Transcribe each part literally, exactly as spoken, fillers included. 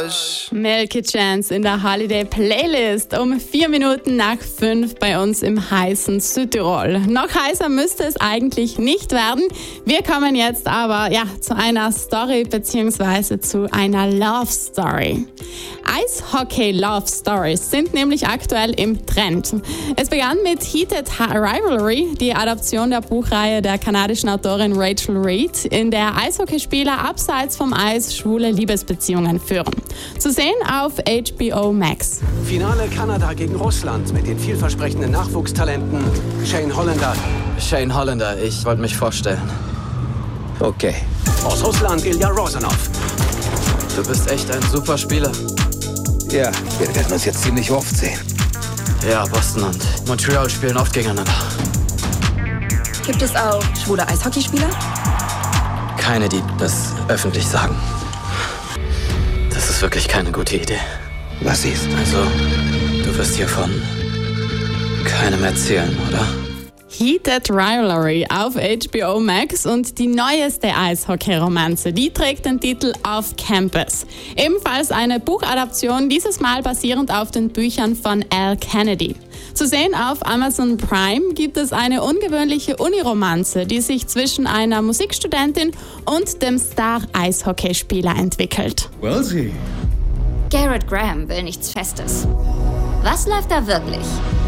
Rush. Milky Chance in der Holiday Playlist um vier Minuten nach fünf bei uns im heißen Südtirol. Noch heißer müsste es eigentlich nicht werden. Wir kommen jetzt aber ja, zu einer Story bzw. zu einer Love Story. Eishockey Love Stories sind nämlich aktuell im Trend. Es begann mit Heated Rivalry, die Adaption der Buchreihe der kanadischen Autorin Rachel Reid, in der Eishockeyspieler abseits vom Eis schwule Liebesbeziehungen führen. Zu sehen auf H B O Max. Finale Kanada gegen Russland mit den vielversprechenden Nachwuchstalenten Shane Hollander. Shane Hollander, ich wollte mich vorstellen. Okay. Aus Russland Ilya Rozanov. Du bist echt ein super Spieler. Ja, wir werden uns jetzt ziemlich oft sehen. Ja, Boston und Montreal spielen oft gegeneinander. Gibt es auch schwule Eishockeyspieler? Keine, die das öffentlich sagen. Das ist wirklich keine gute Idee. Was ist? Also, du wirst hiervon keinem erzählen, oder? Heated Rivalry auf H B O Max und die neueste Eishockey-Romanze, die trägt den Titel Off Campus. Ebenfalls eine Buchadaption, dieses Mal basierend auf den Büchern von Al Kennedy. Zu sehen auf Amazon Prime gibt es eine ungewöhnliche Uniromanze, die sich zwischen einer Musikstudentin und dem Star-Eishockeyspieler entwickelt. Well, sie. Garrett Graham will nichts Festes. Was läuft da wirklich?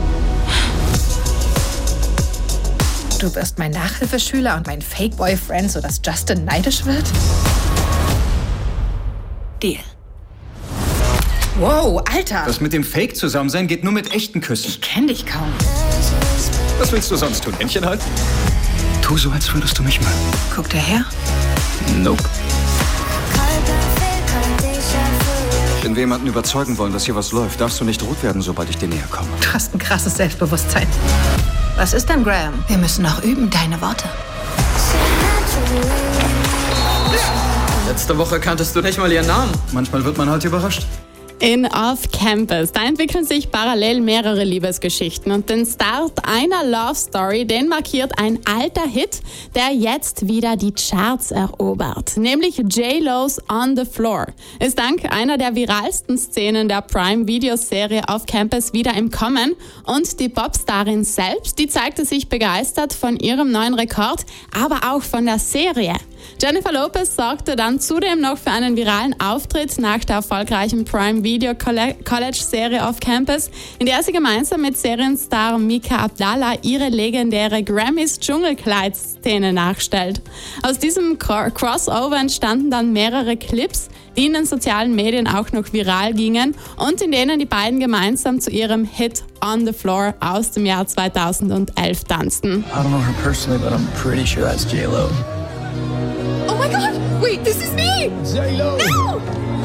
Du wirst mein Nachhilfeschüler und mein Fake-Boyfriend, sodass Justin neidisch wird? Deal. Wow, Alter! Das mit dem Fake-Zusammensein geht nur mit echten Küssen. Ich kenn dich kaum. Was willst du sonst tun? Händchen halten? Tu so, als würdest du mich mögen. Guckt er her? Nope. Wenn wir jemanden überzeugen wollen, dass hier was läuft, darfst du nicht rot werden, sobald ich dir näher komme. Du hast ein krasses Selbstbewusstsein. Was ist denn, Graham? Wir müssen noch üben, deine Worte. Letzte Woche kanntest du nicht mal ihren Namen. Manchmal wird man halt überrascht. In Off Campus, da entwickeln sich parallel mehrere Liebesgeschichten und den Start einer Love Story, den markiert ein alter Hit, der jetzt wieder die Charts erobert, nämlich J-Lo's On the Floor. Ist dank einer der viralsten Szenen der Prime-Videoserie Off Campus wieder im Kommen und die Popstarin selbst, die zeigte sich begeistert von ihrem neuen Rekord, aber auch von der Serie. Jennifer Lopez sorgte dann zudem noch für einen viralen Auftritt nach der erfolgreichen Prime Video College Serie Off Campus, in der sie gemeinsam mit Serienstar Mika Abdallah ihre legendäre Grammys Dschungelkleid-Szene nachstellt. Aus diesem Crossover entstanden dann mehrere Clips, die in den sozialen Medien auch noch viral gingen und in denen die beiden gemeinsam zu ihrem Hit On the Floor aus dem Jahr zweitausendelf tanzten. I don't know her personally, but I'm pretty sure that's J-Lo. Oh my God! Wait, this is me! J-Lo! No!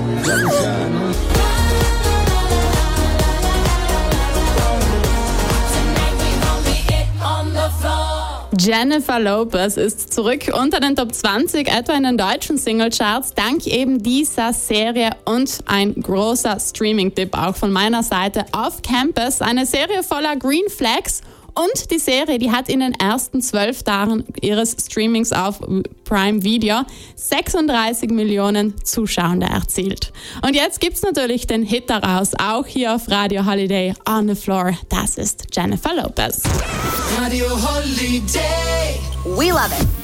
Jennifer Lopez ist zurück unter den Top zwanzig, etwa in den deutschen Singlecharts, dank eben dieser Serie und ein großer Streaming-Tipp auch von meiner Seite. Off Campus, eine Serie voller Green Flags. Und die Serie, die hat in den ersten zwölf Tagen ihres Streamings auf Prime Video sechsunddreißig Millionen Zuschauer erzielt. Und jetzt gibt's natürlich den Hit daraus, auch hier auf Radio Holiday On the Floor. Das ist Jennifer Lopez. Radio Holiday. We love it.